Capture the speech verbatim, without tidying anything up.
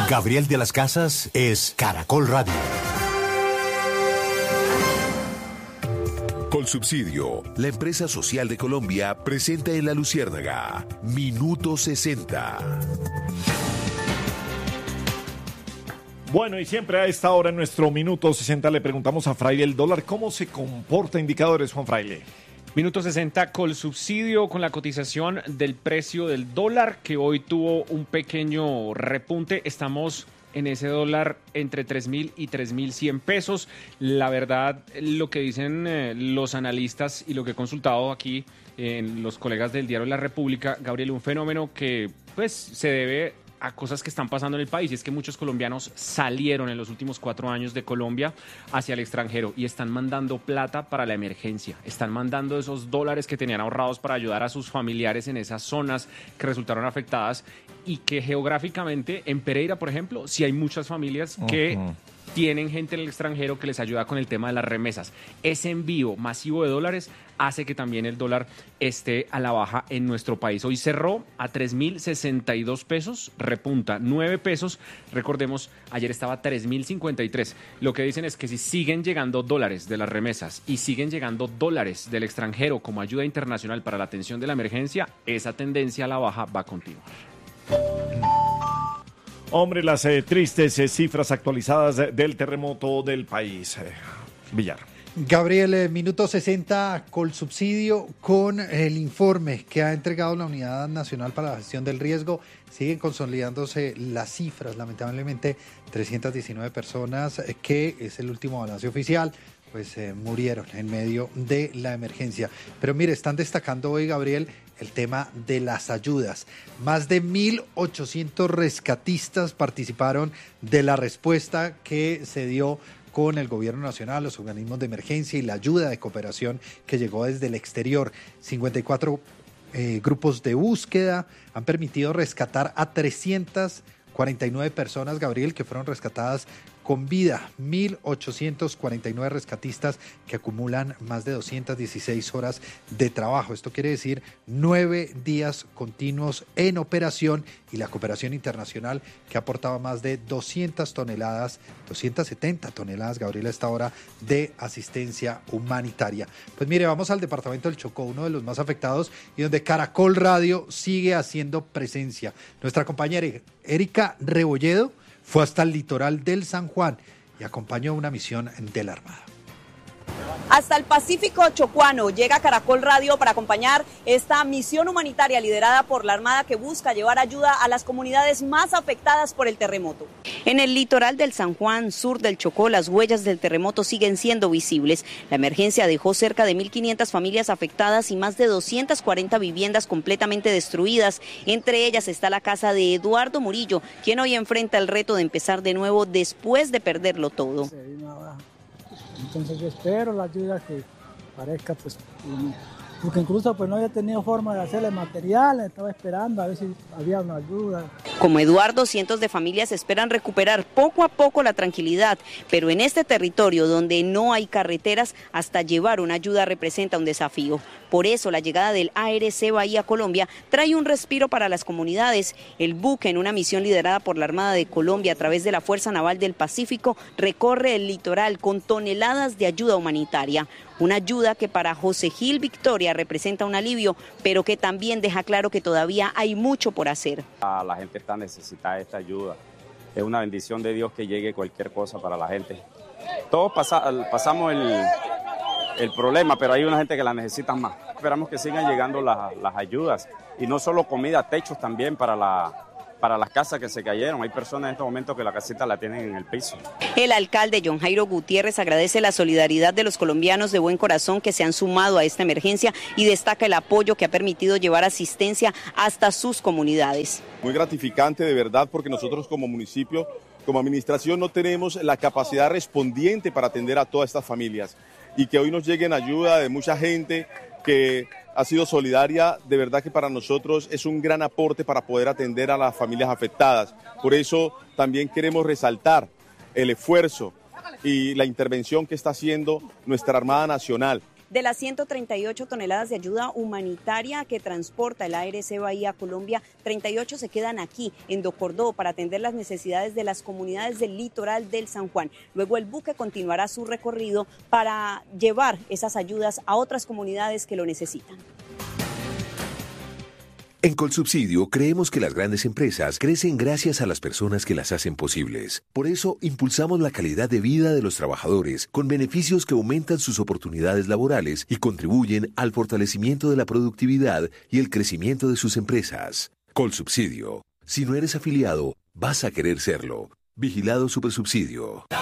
Gabriel de las Casas es Caracol Radio. Colsubsidio, la empresa social de Colombia, presenta en La Luciérnaga Minuto sesenta. Bueno, y siempre a esta hora en nuestro Minuto sesenta le preguntamos a Fraile el dólar, ¿cómo se comporta? Indicadores, Juan Fraile. Minuto sesenta, Colsubsidio, con la cotización del precio del dólar, que hoy tuvo un pequeño repunte. Estamos en ese dólar entre tres mil y tres mil cien pesos. La verdad, lo que dicen eh, los analistas y lo que he consultado aquí en los colegas del diario La República, Gabriel, un fenómeno que pues se debe a cosas que están pasando en el país, y es que muchos colombianos salieron en los últimos cuatro años de Colombia hacia el extranjero y están mandando plata para la emergencia, están mandando esos dólares que tenían ahorrados para ayudar a sus familiares en esas zonas que resultaron afectadas, y que geográficamente en Pereira, por ejemplo, sí hay muchas familias que uh-huh. tienen gente en el extranjero que les ayuda con el tema de las remesas. Ese envío masivo de dólares hace que también el dólar esté a la baja en nuestro país. Hoy cerró a tres mil sesenta y dos pesos, repunta nueve pesos. Recordemos, ayer estaba a tres mil cincuenta y tres. Lo que dicen es que si siguen llegando dólares de las remesas y siguen llegando dólares del extranjero como ayuda internacional para la atención de la emergencia, esa tendencia a la baja va a continuar. Hombre, las eh, tristes eh, cifras actualizadas de, del terremoto del país. Eh, Villar. Gabriel, eh, minuto sesenta, Colsubsidio, con el informe que ha entregado la Unidad Nacional para la Gestión del Riesgo. Siguen consolidándose las cifras, lamentablemente trescientas diecinueve personas, eh, que es el último balance oficial, pues eh, murieron en medio de la emergencia. Pero mire, están destacando hoy, Gabriel, el tema de las ayudas. Más de mil ochocientos rescatistas participaron de la respuesta que se dio con el gobierno nacional, los organismos de emergencia y la ayuda de cooperación que llegó desde el exterior. cincuenta y cuatro eh, grupos de búsqueda han permitido rescatar a trescientas cuarenta y nueve personas, Gabriel, que fueron rescatadas con vida. mil ochocientos cuarenta y nueve rescatistas que acumulan más de doscientas dieciséis horas de trabajo. Esto quiere decir nueve días continuos en operación, y la cooperación internacional que ha aportado más de doscientas toneladas, doscientas setenta toneladas, Gabriel, a esta hora de asistencia humanitaria. Pues mire, vamos al departamento del Chocó, uno de los más afectados y donde Caracol Radio sigue haciendo presencia. Nuestra compañera Erika Rebolledo fue hasta el litoral del San Juan y acompañó una misión de la Armada. Hasta el Pacífico chocuano llega Caracol Radio para acompañar esta misión humanitaria liderada por la Armada, que busca llevar ayuda a las comunidades más afectadas por el terremoto. En el litoral del San Juan, sur del Chocó, las huellas del terremoto siguen siendo visibles. La emergencia dejó cerca de mil quinientas familias afectadas y más de doscientas cuarenta viviendas completamente destruidas. Entre ellas está la casa de Eduardo Murillo, quien hoy enfrenta el reto de empezar de nuevo después de perderlo todo. Entonces yo espero la ayuda que parezca, pues, porque incluso pues no había tenido forma de hacerle material, estaba esperando a ver si había una ayuda. Como Eduardo, cientos de familias esperan recuperar poco a poco la tranquilidad, pero en este territorio donde no hay carreteras, hasta llevar una ayuda representa un desafío. Por eso la llegada del A R C Bahía Colombia trae un respiro para las comunidades. El buque, en una misión liderada por la Armada de Colombia a través de la Fuerza Naval del Pacífico, recorre el litoral con toneladas de ayuda humanitaria. Una ayuda que para José Gil Victoria representa un alivio, pero que también deja claro que todavía hay mucho por hacer. La gente está necesitada de esta ayuda. Es una bendición de Dios que llegue cualquier cosa para la gente. Todos pasa, pasamos el, el problema, pero hay una gente que la necesita más. Esperamos que sigan llegando las, las ayudas, y no solo comida, techos también para la... para las casas que se cayeron. Hay personas en estos momentos que la casita la tienen en el piso. El alcalde John Jairo Gutiérrez agradece la solidaridad de los colombianos de buen corazón que se han sumado a esta emergencia y destaca el apoyo que ha permitido llevar asistencia hasta sus comunidades. Muy gratificante, de verdad, porque nosotros como municipio, como administración, no tenemos la capacidad respondiente para atender a todas estas familias, y que hoy nos lleguen ayuda de mucha gente que ha sido solidaria, de verdad que para nosotros es un gran aporte para poder atender a las familias afectadas. Por eso también queremos resaltar el esfuerzo y la intervención que está haciendo nuestra Armada Nacional. De las ciento treinta y ocho toneladas de ayuda humanitaria que transporta el A R C Bahía a Colombia, treinta y ocho se quedan aquí, en Docordó, para atender las necesidades de las comunidades del litoral del San Juan. Luego el buque continuará su recorrido para llevar esas ayudas a otras comunidades que lo necesitan. En Colsubsidio creemos que las grandes empresas crecen gracias a las personas que las hacen posibles. Por eso impulsamos la calidad de vida de los trabajadores con beneficios que aumentan sus oportunidades laborales y contribuyen al fortalecimiento de la productividad y el crecimiento de sus empresas. Colsubsidio. Si no eres afiliado, vas a querer serlo. Vigilado Supersubsidio.